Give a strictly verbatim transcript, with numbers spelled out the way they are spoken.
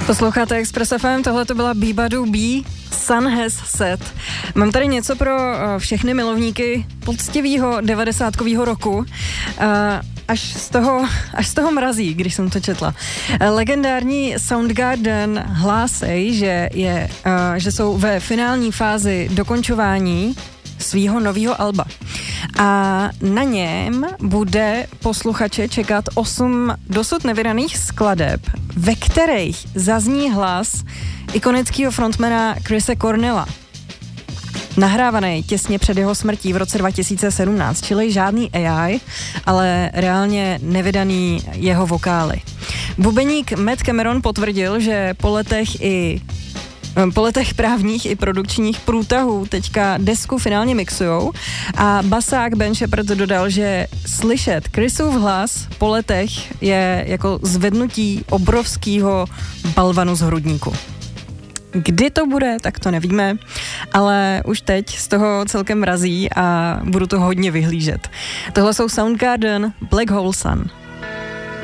Posloucháte Express F M, tohle to byla Bibadu B, Sun Has Set. Mám tady něco pro všechny milovníky poctivýho devadesátkovýho roku. Až z toho, až z toho mrazí, když jsem to četla. Legendární Soundgarden hlásej, že, je, že jsou ve finální fázi dokončování svýho novýho alba. A na něm bude posluchače čekat osm dosud nevydaných skladeb, ve kterých zazní hlas ikonického frontmana Chrise Cornella. Nahrávaný těsně před jeho smrtí v roce dva tisíce sedmnáct, čili žádný A I, ale reálně nevydaný jeho vokály. Bubeník Matt Cameron potvrdil, že po letech i Po letech právních i produkčních průtahů teďka desku finálně mixujou a basák Ben Shepherd dodal, že slyšet Chrisův hlas po letech je jako zvednutí obrovského balvanu z hrudníku. Kdy to bude, tak to nevíme, ale už teď z toho celkem mrazí a budu to hodně vyhlížet. Tohle jsou Soundgarden, Black Hole Sun.